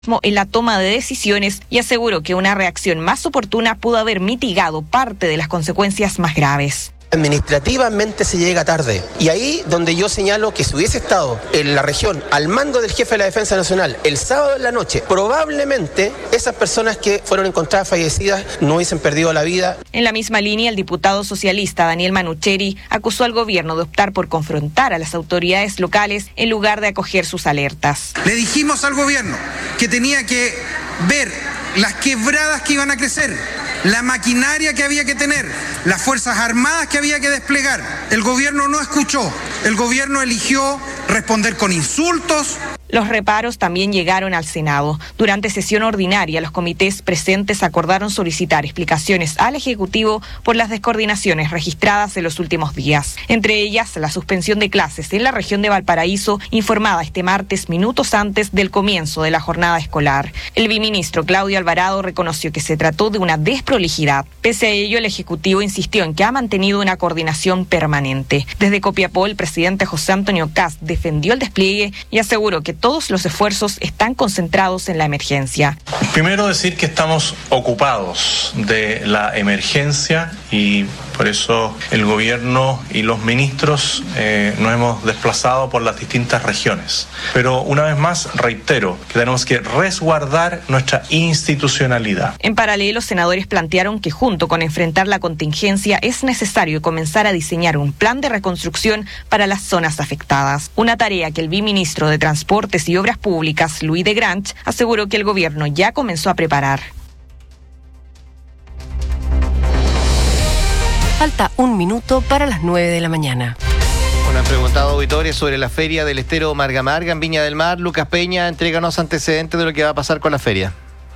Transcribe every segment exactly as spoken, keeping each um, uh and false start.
en la toma de decisiones y aseguró que una reacción más oportuna pudo haber mitigado parte de las consecuencias más graves. Administrativamente se llega tarde y ahí donde yo señalo que si hubiese estado en la región al mando del jefe de la Defensa Nacional el sábado en la noche, probablemente esas personas que fueron encontradas fallecidas no hubiesen perdido la vida. En la misma línea, el diputado socialista Daniel Manucheri acusó al gobierno de optar por confrontar a las autoridades locales en lugar de acoger sus alertas. Le dijimos al gobierno que tenía que ver las quebradas que iban a crecer, la maquinaria que había que tener, las fuerzas armadas que había que desplegar. El gobierno no escuchó, el gobierno eligió responder con insultos. Los reparos también llegaron al Senado. Durante sesión ordinaria, los comités presentes acordaron solicitar explicaciones al Ejecutivo por las descoordinaciones registradas en los últimos días. Entre ellas, la suspensión de clases en la región de Valparaíso, informada este martes minutos antes del comienzo de la jornada escolar. El viceministro Claudio Alvarado reconoció que se trató de una desprolijidad. Pese a ello, el Ejecutivo insistió en que ha mantenido una coordinación permanente. Desde Copiapó, el presidente José Antonio Kast defendió el despliegue y aseguró que todos los esfuerzos están concentrados en la emergencia. Primero decir que estamos ocupados de la emergencia y por eso el gobierno y los ministros eh, nos hemos desplazado por las distintas regiones. Pero una vez más reitero que tenemos que resguardar nuestra institucionalidad. En paralelo, senadores plantearon que junto con enfrentar la contingencia es necesario comenzar a diseñar un plan de reconstrucción para las zonas afectadas. Una tarea que el viceministro de Transportes y Obras Públicas, Luis de Granch, aseguró que el gobierno ya comenzó a preparar. Falta un minuto para las nueve de la mañana. Bueno, han preguntado auditores sobre la feria del estero Marga Marga en Viña del Mar. Lucas Peña, entréganos antecedentes de lo que va a pasar con la feria.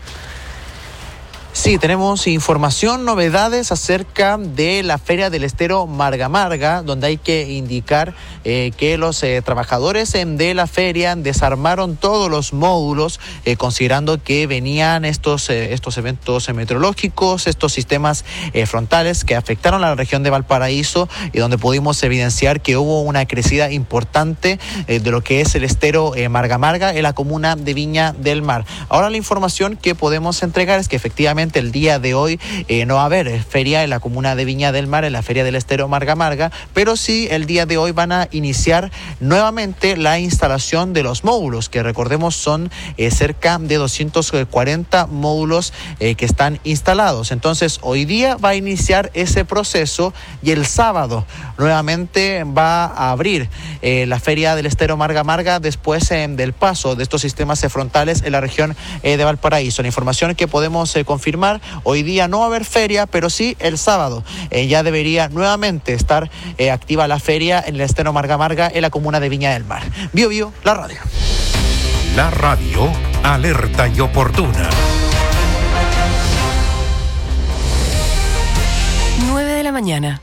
Sí, tenemos información, novedades acerca de la Feria del Estero Marga Marga, donde hay que indicar eh, que los eh, trabajadores de la feria desarmaron todos los módulos, eh, considerando que venían estos, eh, estos eventos meteorológicos, estos sistemas eh, frontales que afectaron a la región de Valparaíso y donde pudimos evidenciar que hubo una crecida importante eh, de lo que es el estero eh, Marga Marga en la comuna de Viña del Mar. Ahora la información que podemos entregar es que efectivamente el día de hoy eh, no va a haber feria en la comuna de Viña del Mar, en la feria del estero Marga Marga, pero sí el día de hoy van a iniciar nuevamente la instalación de los módulos, que recordemos son eh, cerca de doscientos cuarenta módulos eh, que están instalados. Entonces hoy día va a iniciar ese proceso y el sábado nuevamente va a abrir eh, la feria del estero Marga Marga después eh, del paso de estos sistemas eh, frontales en la región eh, de Valparaíso. La información que podemos eh, confirmar, hoy día no va a haber feria, pero sí el sábado eh, ya debería nuevamente estar eh, activa la feria en el estero Marga Marga en la comuna de Viña del Mar. Bio Bio, la radio. La radio, alerta y oportuna. nueve de la mañana.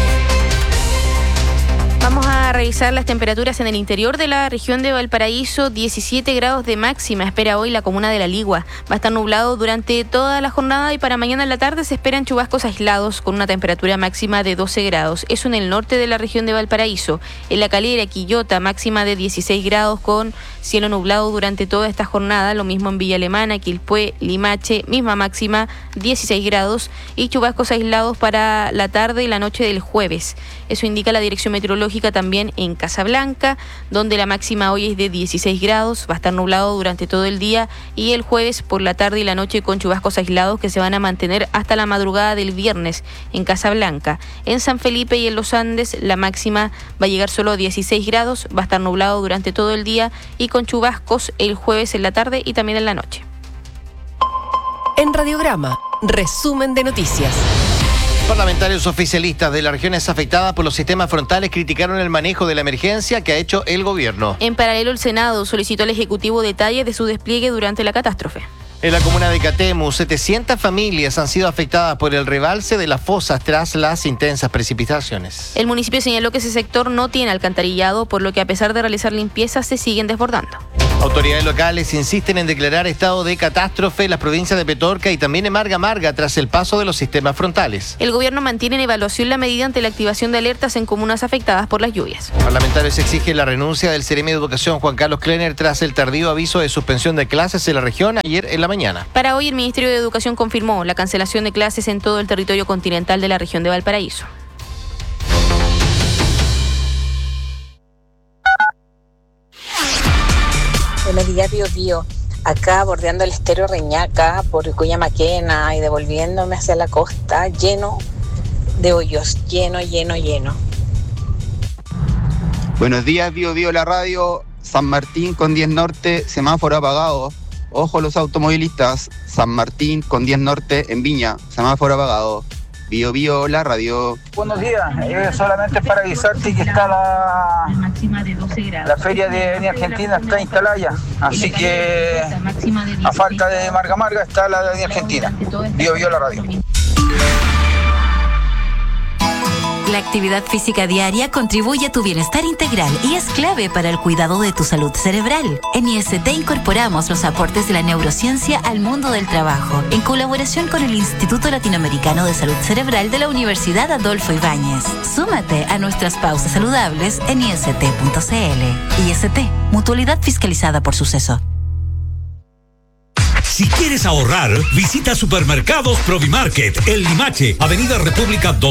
Vamos a revisar las temperaturas en el interior de la región de Valparaíso. diecisiete grados de máxima espera hoy la comuna de La Ligua. Va a estar nublado durante toda la jornada y para mañana en la tarde se esperan chubascos aislados con una temperatura máxima de doce grados. Eso en el norte de la región de Valparaíso. En La Calera, Quillota, máxima de dieciséis grados con cielo nublado durante toda esta jornada. Lo mismo en Villa Alemana, Quilpué, Limache, misma máxima, dieciséis grados y chubascos aislados para la tarde y la noche del jueves. Eso indica la Dirección Meteorológica también en Casablanca, donde la máxima hoy es de dieciséis grados, va a estar nublado durante todo el día y el jueves por la tarde y la noche con chubascos aislados que se van a mantener hasta la madrugada del viernes en Casablanca. En San Felipe y en los Andes la máxima va a llegar solo a dieciséis grados, va a estar nublado durante todo el día y con chubascos el jueves en la tarde y también en la noche. En Radiograma, resumen de noticias. Parlamentarios oficialistas de las regiones afectadas por los sistemas frontales criticaron el manejo de la emergencia que ha hecho el gobierno. En paralelo, el Senado solicitó al Ejecutivo detalles de su despliegue durante la catástrofe. En la comuna de Catemu, setecientas familias han sido afectadas por el rebalse de las fosas tras las intensas precipitaciones. El municipio señaló que ese sector no tiene alcantarillado, por lo que a pesar de realizar limpiezas se siguen desbordando. Autoridades locales insisten en declarar estado de catástrofe en las provincias de Petorca y también en Marga Marga tras el paso de los sistemas frontales. El gobierno mantiene en evaluación la medida ante la activación de alertas en comunas afectadas por las lluvias. Parlamentarios exigen la renuncia del Seremi de Educación Juan Carlos Klenner tras el tardío aviso de suspensión de clases en la región ayer en la mañana. Para hoy el Ministerio de Educación confirmó la cancelación de clases en todo el territorio continental de la región de Valparaíso. Buenos días, Bio Bio. Acá bordeando el estero Reñaca por Cuyamaquena y devolviéndome hacia la costa, lleno de hoyos, lleno, lleno, lleno. Buenos días, Bio Bio, la radio. San Martín con diez Norte, semáforo apagado. Ojo los automovilistas. San Martín con diez Norte en Viña, semáforo apagado. Bio Bio, la radio. Buenos días, eh, solamente para avisarte que está la, la feria de Avenida Argentina, está instalada ya, así que a falta de Marga Marga está la de Avenida Argentina. Bio Bio, la radio. La actividad física diaria contribuye a tu bienestar integral y es clave para el cuidado de tu salud cerebral. En I S T incorporamos los aportes de la neurociencia al mundo del trabajo, en colaboración con el Instituto Latinoamericano de Salud Cerebral de la Universidad Adolfo Ibáñez. Súmate a nuestras pausas saludables en i s t punto c l. I S T, mutualidad fiscalizada por Suceso. Si quieres ahorrar, visita Supermercados Provimarket, El Limache, Avenida República dos.